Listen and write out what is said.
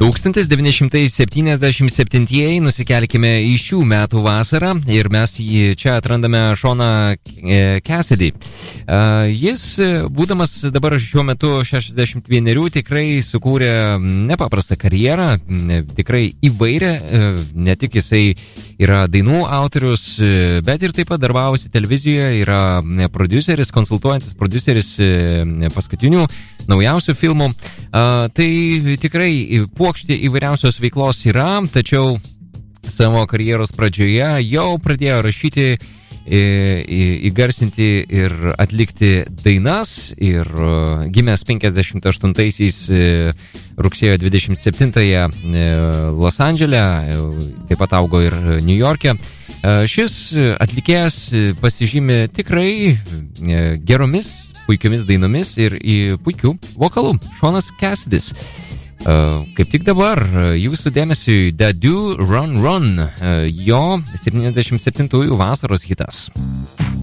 1977 nusikelkime į šių metų vasarą ir mes čia atrandame Seaną Cassidy. Jis, būdamas dabar šiuo metu 61, tikrai sukūrė nepaprastą karjerą, tikrai įvairią, ne tik jisai yra dainų autorius, bet ir taip pat darbavosi televizijoje, yra prodiuseris, konsultuojantis prodiuseris paskutinių naujausių filmų. Tai tikrai puokštė įvairiausios veiklos yra, tačiau savo karjeros pradžioje jau pradėjo rašyti, įgarsinti ir atlikti dainas ir gimęs 58-aisiais rugsėjo 27-ąją Los Andžele, taip pat augo ir New York'e. Šis atlikėjas pasižymi tikrai geromis, puikiomis dainomis ir puikių vokalų. Seanas Cassidys. Kaip tik dabar jūsų dėmesiui The Do Run Run, jo 77-ųjų vasaros hitas.